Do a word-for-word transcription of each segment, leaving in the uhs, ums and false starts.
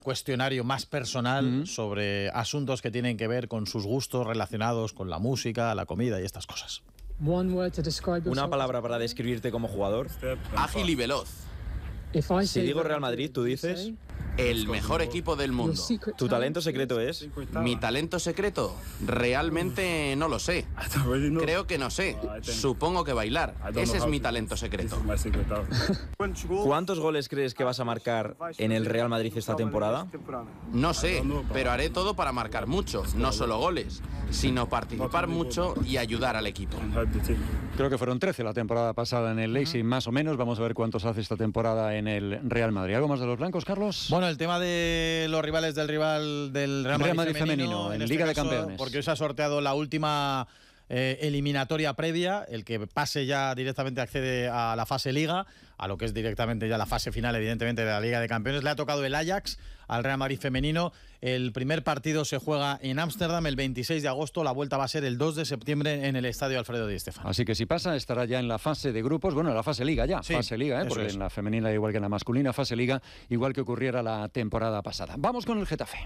cuestionario más personal Mm. sobre asuntos que tienen que ver con sus gustos relacionados con la música, la comida y estas cosas. Una palabra para describirte como jugador. Ágil y veloz. Si digo Real Madrid, tú dices... El mejor equipo del mundo. ¿Tu talento secreto es? ¿Mi talento secreto? Realmente no lo sé. Creo que no sé. Supongo que bailar. Ese es mi talento secreto. ¿Cuántos goles crees que vas a marcar en el Real Madrid esta temporada? No sé, pero haré todo para marcar mucho. No solo goles, sino participar mucho y ayudar al equipo. Creo que fueron trece la temporada pasada en el Leipzig, más o menos. Vamos a ver cuántos hace esta temporada en el Real Madrid. ¿Algo más de los blancos, Carlos? Bueno, el tema de los rivales del rival del Real Madrid, Real Madrid femenino, femenino, en este Liga de caso, Campeones. porque hoy se ha sorteado la última eh, eliminatoria previa. El que pase ya directamente accede a la fase Liga, a lo que es directamente ya la fase final, evidentemente, de la Liga de Campeones. Le ha tocado el Ajax al Real Madrid femenino. El primer partido se juega en Ámsterdam el veintiséis de agosto. La vuelta va a ser el dos de septiembre en el estadio Alfredo Di Stéfano. Así que si pasa, estará ya en la fase de grupos, bueno, en la fase Liga ya, Sí, fase Liga, ¿eh? Porque es. en la femenina igual que en la masculina, fase Liga, igual que ocurriera la temporada pasada. Vamos con el Getafe.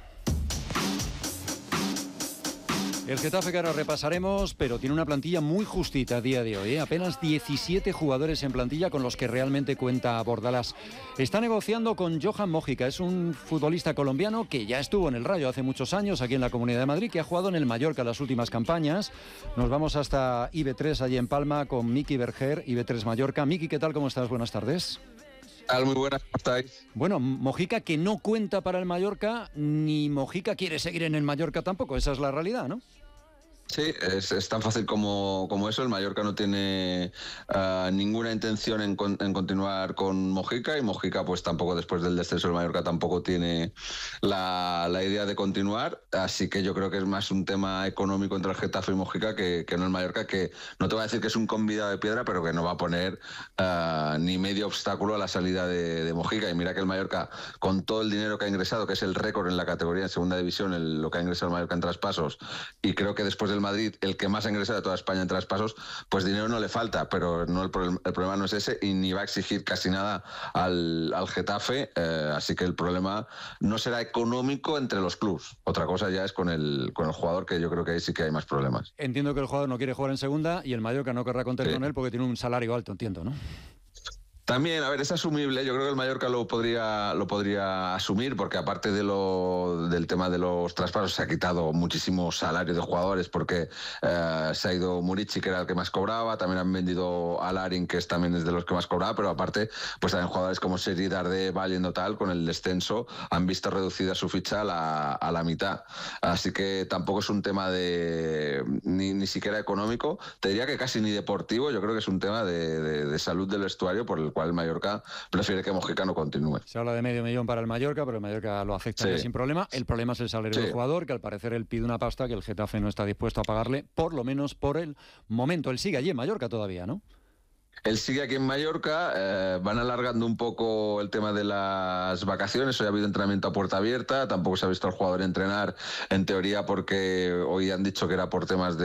El Getafe que ahora repasaremos, pero tiene una plantilla muy justita a día de hoy, ¿eh? Apenas diecisiete jugadores en plantilla con los que realmente cuenta Bordalás. Está negociando con Johan Mojica, es un futbolista colombiano que ya estuvo en el Rayo hace muchos años aquí en la Comunidad de Madrid, que ha jugado en el Mallorca las últimas campañas. Nos vamos hasta I B tres allí en Palma con Miki Berger, I B tres Mallorca. Miki, ¿qué tal? ¿Cómo estás? Buenas tardes. Muy buenas, ¿cómo estáis? Bueno, Mojica que no cuenta para el Mallorca, ni Mojica quiere seguir en el Mallorca tampoco, esa es la realidad, ¿no? Sí, es, es tan fácil como, como eso. El Mallorca no tiene uh, ninguna intención en, con, en continuar con Mojica, y Mojica pues tampoco, después del descenso del Mallorca, tampoco tiene la, la idea de continuar, así que yo creo que es más un tema económico entre el Getafe y Mojica que, que no el Mallorca, que no te voy a decir que es un convidado de piedra, pero que no va a poner uh, ni medio obstáculo a la salida de, de Mojica. Y mira que el Mallorca, con todo el dinero que ha ingresado, que es el récord en la categoría en segunda división, el, lo que ha ingresado el Mallorca en traspasos, y creo que después del Madrid el que más ha ingresado de toda España en traspasos, pues dinero no le falta, pero no el, el problema no es ese, y ni va a exigir casi nada al, al Getafe, eh, así que el problema no será económico entre los clubes. Otra cosa ya es con el, con el jugador, que yo creo que ahí sí que hay más problemas. Entiendo que el jugador no quiere jugar en segunda y el Mallorca no querrá contar sí. con él porque tiene un salario alto, entiendo, ¿no? También, a ver, es asumible. Yo creo que el Mallorca lo podría, lo podría asumir, porque aparte de lo, del tema de los traspasos, se ha quitado muchísimo salario de jugadores, porque eh, se ha ido Murici, que era el que más cobraba, también han vendido a Larin, que es, también es de los que más cobraba, pero aparte, pues también jugadores como Seri, Darde, Valiendo tal, con el descenso, han visto reducida su ficha a la, a la mitad. Así que tampoco es un tema de ni, ni siquiera económico, te diría que casi ni deportivo. Yo creo que es un tema de, de, de salud del vestuario, por el cual el Mallorca prefiere que Mojica no continúe. Se habla de medio millón para el Mallorca, pero el Mallorca lo acepta sí. sin problema. El problema es el salario sí. del jugador, que al parecer él pide una pasta que el Getafe no está dispuesto a pagarle, por lo menos por el momento. Él sigue allí en Mallorca todavía, ¿no? Él sigue aquí en Mallorca, eh, van alargando un poco el tema de las vacaciones. Hoy ha habido entrenamiento a puerta abierta, tampoco se ha visto al jugador entrenar, en teoría porque hoy han dicho que era por temas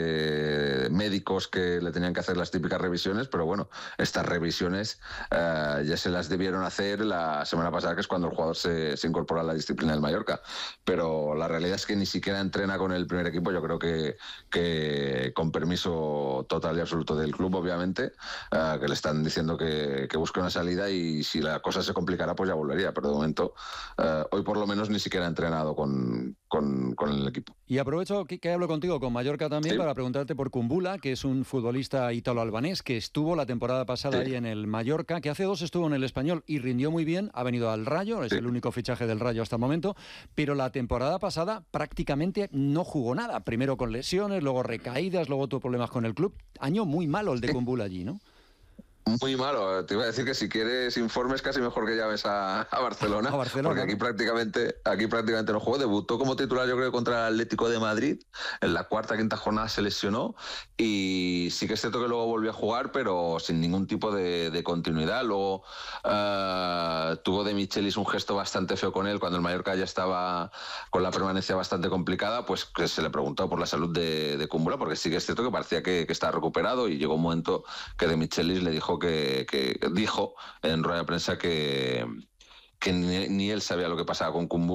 de médicos que le tenían que hacer las típicas revisiones, pero bueno, estas revisiones eh, ya se las debieron hacer la semana pasada, que es cuando el jugador se, se incorpora a la disciplina del Mallorca. Pero la realidad es que ni siquiera entrena con el primer equipo, yo creo que, que con permiso total y absoluto del club, obviamente, Uh, que le están diciendo que, que busque una salida, y si la cosa se complicara pues ya volvería, pero de momento uh, hoy por lo menos ni siquiera ha entrenado con, con, con el equipo. Y aprovecho que, que hablo contigo con Mallorca también sí. para preguntarte por Kumbula, que es un futbolista ítalo-albanés que estuvo la temporada pasada sí. ahí en el Mallorca, que hace dos estuvo en el Español y rindió muy bien, ha venido al Rayo, es sí. el único fichaje del Rayo hasta el momento, pero la temporada pasada prácticamente no jugó nada, primero con lesiones, luego recaídas, luego tuvo problemas con el club. Año muy malo el de Kumbula allí, ¿no? Muy malo. Te iba a decir que si quieres informes, casi mejor que llames a, a Barcelona, a Barcelona, porque aquí prácticamente, aquí prácticamente no jugó. Debutó como titular, yo creo, contra el Atlético de Madrid. En la cuarta, quinta jornada se lesionó, y sí que es cierto que luego volvió a jugar, pero sin ningún tipo de, de continuidad. Luego uh, tuvo de Michelis un gesto bastante feo con él cuando el Mallorca ya estaba con la permanencia bastante complicada, pues que se le preguntó por la salud de, de Kumbula, porque sí que es cierto que parecía que, que estaba recuperado, y llegó un momento que de Michelis le dijo Que, que dijo en rueda de prensa que, que ni, ni él sabía lo que pasaba con Kumbu.